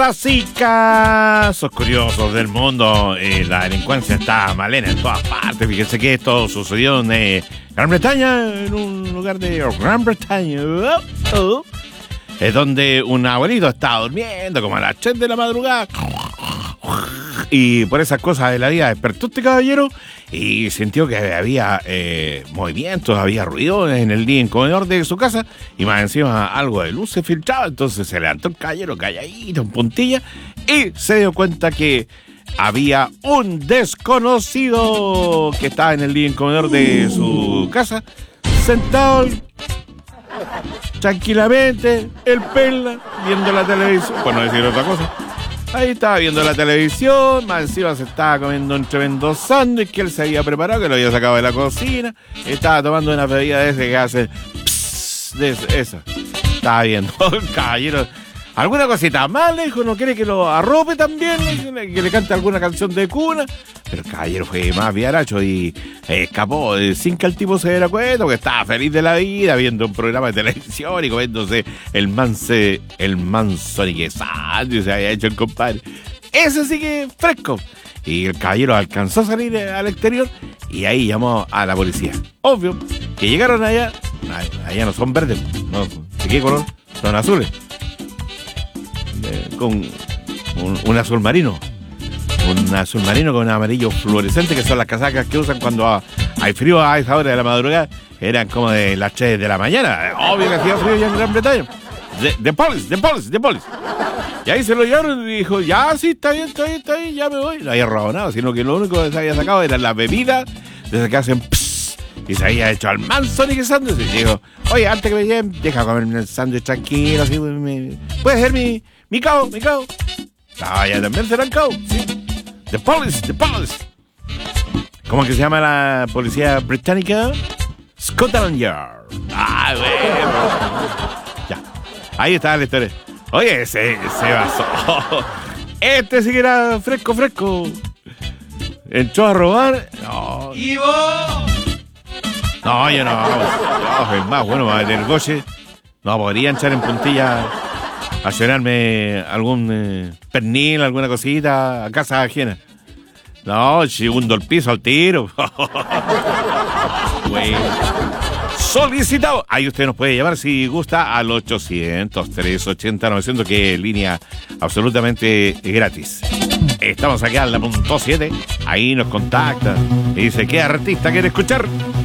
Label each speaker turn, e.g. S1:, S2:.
S1: Datos y casos curiosos del mundo. La delincuencia está malena en todas partes. Fíjense que esto sucedió en Gran Bretaña, en un lugar de Gran Bretaña. Es donde un abuelito estaba durmiendo como a las 3 de la madrugada. Y por esas cosas de la vida despertó este caballero y sintió que había movimientos, había ruido en el living comedor de su casa y más encima algo de luz se filtraba. Entonces se levantó el caballero calladito, en puntilla, y se dio cuenta que había un desconocido que estaba en el living comedor de su casa, sentado tranquilamente, el perla, viendo la televisión, por no decir otra cosa. Ahí estaba viendo la televisión, más encima se estaba comiendo un tremendo sándwich que él se había preparado, que lo había sacado de la cocina. Estaba tomando una bebida de ese que hace pss, de esa. Estaba viendo, caballero, alguna cosita más, le dijo, no quiere que lo arrope también, que le cante alguna canción de cuna. Pero el caballero fue más viaracho y escapó sin que el tipo se diera cuenta, porque estaba feliz de la vida viendo un programa de televisión y comiéndose el manso y que sándwich se había hecho el compadre. Ese sí que fresco. Y el caballero alcanzó a salir al exterior y ahí llamó a la policía. Obvio que llegaron allá no son verdes, no, ¿de qué color? Son azules. Con un azul marino. Un azul marino con un amarillo fluorescente, que son las casacas que usan cuando hay frío a esa hora de la madrugada. Eran como de las 3 de la mañana. Obvio que hacía frío ya en Gran Bretaña. The police. Y ahí se lo llevaron y dijo, ya, sí, está bien, ya me voy. No había robado nada, sino que lo único que se había sacado eran las bebidas, desde que hacen pss, y se había hecho al manso y que sándwich. Y dijo, oye, antes que me lleven, deja comerme el sándwich tranquilo, así, puede ser mi cao. Ah, ya también serán cao, sí. The police. ¿Cómo que se llama la policía británica? Scotland Yard. Ah, bueno. Ya. Ahí está la historia. Oye, se basó. Este sí que era fresco. Entró a robar. No. ¿Y vos? No, yo no. Es más bueno para el coche. No podría echar en puntilla a llenarme algún pernil, alguna cosita a casa ajena. No, segundo el piso al tiro. Güey. Solicitado. Ahí usted nos puede llamar si gusta al 800-380-900, que es línea absolutamente gratis. Estamos aquí a la .7. Ahí nos contacta y dice, ¿qué artista quiere escuchar?